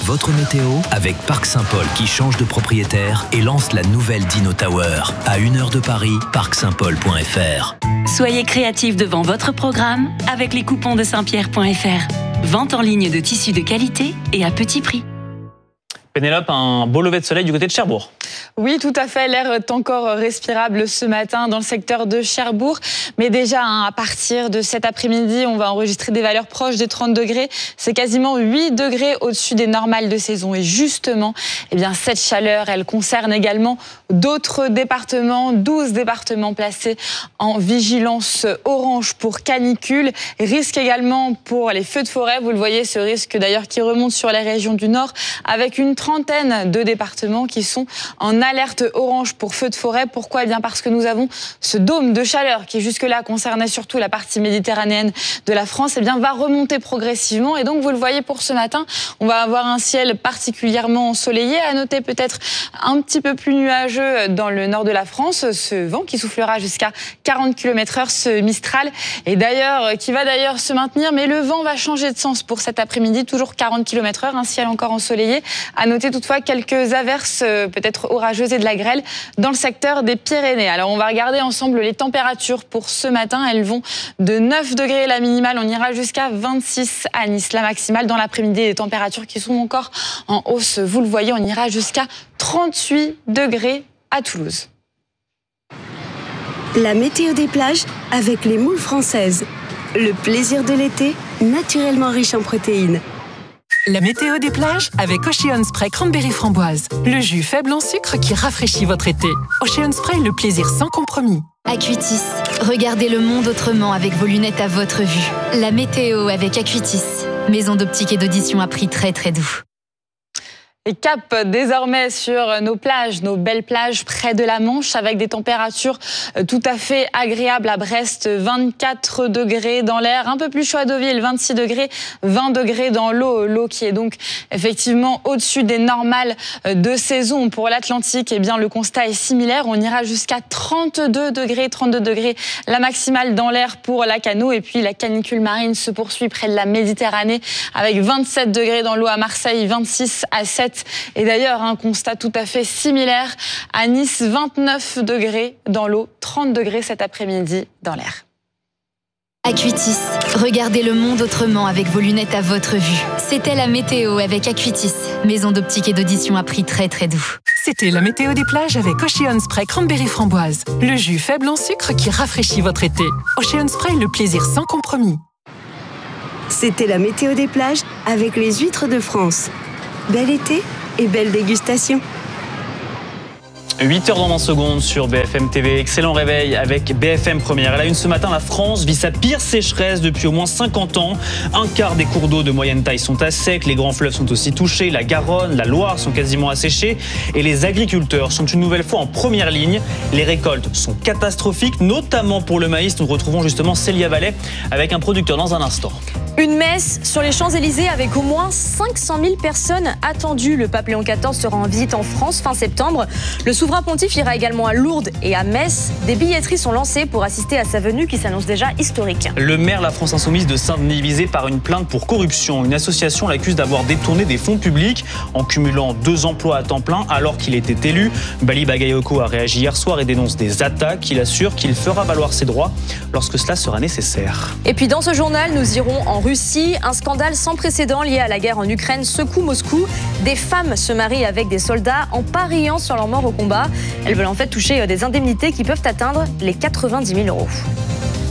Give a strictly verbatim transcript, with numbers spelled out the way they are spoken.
votre météo avec Parc Saint-Paul qui change de propriétaire et lance la nouvelle Dino Tower. À une heure de Paris, parc saint paul point f r. Soyez créatifs devant votre programme avec les coupons de saint pierre point f r. Vente en ligne de tissus de qualité et à petit prix. Pénélope, un beau lever de soleil du côté de Cherbourg. Oui, tout à fait. L'air est encore respirable ce matin dans le secteur de Cherbourg. Mais déjà, hein, à partir de cet après-midi, on va enregistrer des valeurs proches des trente degrés. C'est quasiment huit degrés au-dessus des normales de saison. Et justement, eh bien, cette chaleur, elle concerne également d'autres départements. douze départements placés en vigilance orange pour canicule. Risque également pour les feux de forêt. Vous le voyez, ce risque d'ailleurs qui remonte sur les régions du Nord avec une trentaine de départements qui sont en alerte orange pour feux de forêt. Pourquoi ? Eh bien parce que nous avons ce dôme de chaleur qui jusque-là concernait surtout la partie méditerranéenne de la France, eh bien va remonter progressivement. Et donc vous le voyez pour ce matin, on va avoir un ciel particulièrement ensoleillé. À noter peut-être un petit peu plus nuageux dans le nord de la France. Ce vent qui soufflera jusqu'à quarante kilomètres heure, ce Mistral, et d'ailleurs qui va d'ailleurs se maintenir. Mais le vent va changer de sens pour cet après-midi. Toujours quarante kilomètres heure, un ciel encore ensoleillé. À noter toutefois quelques averses, peut-être orageuse et de la grêle dans le secteur des Pyrénées. Alors on va regarder ensemble les températures pour ce matin. Elles vont de neuf degrés la minimale, on ira jusqu'à vingt-six à Nice. La maximale dans l'après-midi, des températures qui sont encore en hausse. Vous le voyez, on ira jusqu'à trente-huit degrés à Toulouse. La météo des plages avec les moules françaises. Le plaisir de l'été, naturellement riche en protéines. La météo des plages avec Ocean Spray Cranberry Framboise. Le jus faible en sucre qui rafraîchit votre été. Ocean Spray, le plaisir sans compromis. Acuitis. Regardez le monde autrement avec vos lunettes à votre vue. La météo avec Acuitis. Maison d'optique et d'audition à prix très très doux. Et cap désormais sur nos plages, nos belles plages près de la Manche avec des températures tout à fait agréables à Brest, vingt-quatre degrés dans l'air, un peu plus chaud à Deauville, vingt-six degrés, vingt degrés dans l'eau, l'eau qui est donc effectivement au-dessus des normales de saison. Pour l'Atlantique, eh bien le constat est similaire, on ira jusqu'à trente-deux degrés, trente-deux degrés la maximale dans l'air pour la Cano, et puis la canicule marine se poursuit près de la Méditerranée avec vingt-sept degrés dans l'eau à Marseille, vingt-six à sept. Et d'ailleurs, un constat tout à fait similaire à Nice, vingt-neuf degrés dans l'eau, trente degrés cet après-midi dans l'air. Acuitis. Regardez le monde autrement avec vos lunettes à votre vue. C'était la météo avec Acuitis. Maison d'optique et d'audition à prix très très doux. C'était la météo des plages avec Ocean Spray Cranberry Framboise. Le jus faible en sucre qui rafraîchit votre été. Ocean Spray, le plaisir sans compromis. C'était la météo des plages avec les huîtres de France. Bel été et belle dégustation. huit heures dans vingt secondes sur B F M T V. Excellent réveil avec B F M Première. À la une ce matin, la France vit sa pire sécheresse depuis au moins cinquante ans. Un quart des cours d'eau de moyenne taille sont à sec. Les grands fleuves sont aussi touchés. La Garonne, la Loire sont quasiment asséchés. Et les agriculteurs sont une nouvelle fois en première ligne. Les récoltes sont catastrophiques, notamment pour le maïs. Nous retrouvons justement Célia Vallet avec un producteur dans un instant. Une messe sur les Champs-Élysées avec au moins cinq cent mille personnes attendues. Le pape Léon quatorze sera en visite en France fin septembre. Le souverain pontife ira également à Lourdes et à Metz. Des billetteries sont lancées pour assister à sa venue qui s'annonce déjà historique. Le maire La France Insoumise de Saint-Denis visé par une plainte pour corruption. Une association l'accuse d'avoir détourné des fonds publics en cumulant deux emplois à temps plein alors qu'il était élu. Bali Bagayoko a réagi hier soir et dénonce des attaques. Il assure qu'il fera valoir ses droits lorsque cela sera nécessaire. Et puis dans ce journal, nous irons en Russie. Un scandale sans précédent lié à la guerre en Ukraine secoue Moscou. Des femmes se marient avec des soldats en pariant sur leur mort au combat. Elles veulent en fait toucher des indemnités qui peuvent atteindre les quatre-vingt-dix mille euros.